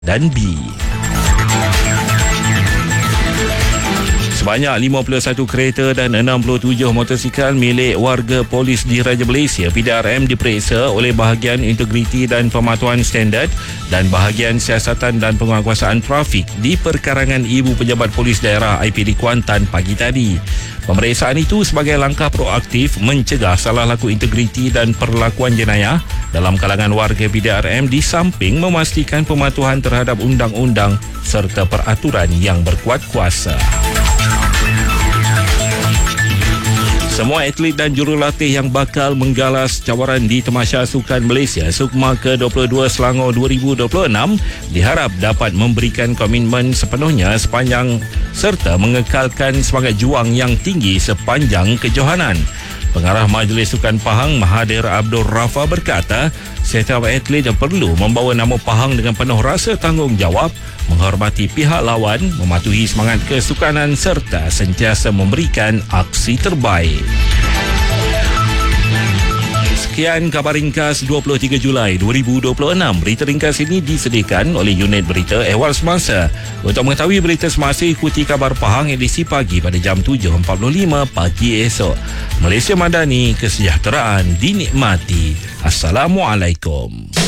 dan B. Sebanyak 51 kereta dan 67 motosikal milik warga polis Diraja Malaysia PDRM diperiksa oleh Bahagian Integriti dan Pematuhan Standard dan Bahagian Siasatan dan Penguatkuasaan Trafik di Perkarangan Ibu Pejabat Polis Daerah IPD Kuantan pagi tadi. Pemeriksaan itu sebagai langkah proaktif mencegah salah laku integriti dan perlakuan jenayah dalam kalangan warga PDRM di samping memastikan pematuhan terhadap undang-undang serta peraturan yang berkuat kuasa. Semua atlet dan jurulatih yang bakal menggalas cawaran di Tamasya Sukan Malaysia SUKMA ke-22 Selangor 2026 diharap dapat memberikan komitmen sepenuhnya sepanjang serta mengekalkan semangat juang yang tinggi sepanjang kejohanan. Pengarah Majlis Sukan Pahang Mahathir Abdul Rafa berkata, setiap atlet perlu membawa nama Pahang dengan penuh rasa tanggungjawab, menghormati pihak lawan, mematuhi semangat kesukanan serta sentiasa memberikan aksi terbaik. Sekian khabar ringkas 23 Julai 2026. Berita ringkas ini disediakan oleh unit berita Ehwal Semasa. Untuk mengetahui berita semasa, ikuti Khabar Pahang edisi pagi pada jam 7.45 pagi esok. Malaysia Madani, kesejahteraan dinikmati. Assalamualaikum.